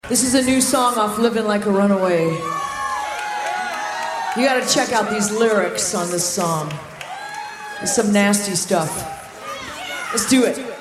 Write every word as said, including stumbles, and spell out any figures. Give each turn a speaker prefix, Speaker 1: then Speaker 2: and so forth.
Speaker 1: This is a new song off Living Like a Runaway. You gotta check out these lyrics on this song. There's some nasty stuff. Let's do it.